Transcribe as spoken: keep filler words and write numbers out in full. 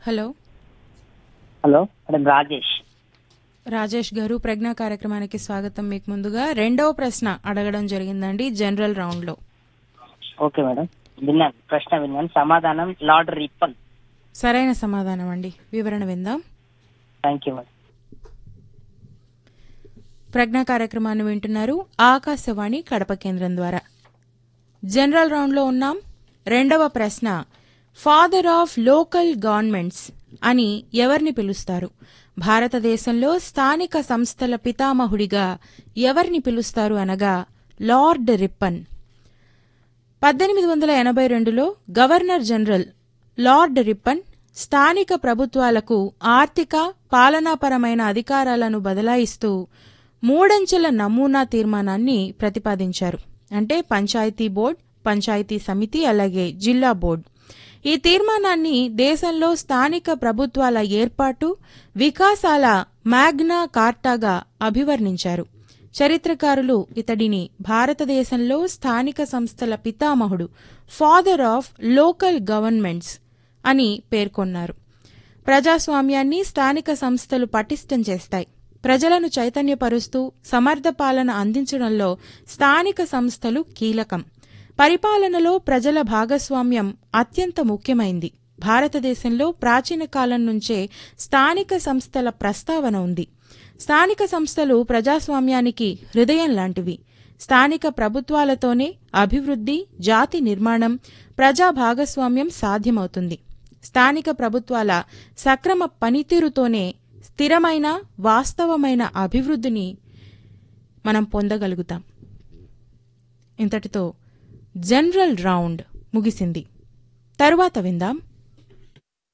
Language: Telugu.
Hello hello madam Rajesh. Rajesh గారు, ప్రజ్ఞా కార్యక్రమానికి స్వాగతం. మీకు ముందుగా రెండవ ప్రశ్న అడగడం జరిగిందండి జనరల్ రౌండ్ లో. ఓకే మేడం, విన్నాను, ప్రశ్న విన్నాను. సమాధానం లార్డ్ రిప్పన్. సరైన సమాధానం అండి. వివరణ విందాం. Thank you madam. ప్రజ్ఞా కార్యక్రమాన్ని వింటున్నారు ఆకాశవాణి కడప కేంద్రం ద్వారా. జనరల్ రౌండ్ లో ఉన్నాం. రెండవ ప్రశ్న, ఫాదర్ ఆఫ్ లోకల్ గవర్నమెంట్స్ అని ఎవరిని పిలుస్తారు? భారతదేశంలో స్థానిక సంస్థల పితామహుడిగా ఎవరిని పిలుస్తారు అనగా లార్డ్ రిప్పన్. పద్దెనిమిది వందల ఎనభై రెండులో గవర్నర్ జనరల్ లార్డ్ రిప్పన్ స్థానిక ప్రభుత్వాలకు ఆర్థిక పాలనాపరమైన అధికారాలను బదలాయిస్తూ మూడంచెల నమూనా తీర్మానాన్ని ప్రతిపాదించారు. అంటే పంచాయతీ బోర్డ్, పంచాయతీ సమితి, అలాగే జిల్లా బోర్డ్. ఈ తీర్మానాన్ని దేశంలో స్థానిక ప్రభుత్వాల ఏర్పాటు, వికాసాల మ్యాగ్నా కార్టాగా అభివర్ణించారు. చరిత్రకారులు ఇతడిని భారతదేశంలో స్థానిక సంస్థల పితామహుడు, ఫాదర్ ఆఫ్ లోకల్ గవర్నమెంట్స్ అని పేర్కొన్నారు. ప్రజాస్వామ్యాన్ని స్థానిక సంస్థలు పటిష్టం చేస్తాయి. ప్రజలను చైతన్యపరుస్తూ సమర్థ పాలన అందించడంలో స్థానిక సంస్థలు కీలకం. పరిపాలనలో ప్రజల భాగస్వామ్యం అత్యంత ముఖ్యమైంది. భారతదేశంలో ప్రాచీన కాలం నుంచే స్థానిక సంస్థల ప్రస్తావన ఉంది. స్థానిక సంస్థలు ప్రజాస్వామ్యానికి హృదయం లాంటివి. స్థానిక ప్రభుత్వాలతోనే అభివృద్ధి, జాతి నిర్మాణం, ప్రజా భాగస్వామ్యం సాధ్యమవుతుంది. స్థానిక ప్రభుత్వాల సక్రమ పనితీరుతోనే స్థిరమైన, వాస్తవమైన అభివృద్ధిని మనం పొందగలుగుతాం. ఇంతటితో జనరల్ రౌండ్ ముగిసింది. తరువాత విందాం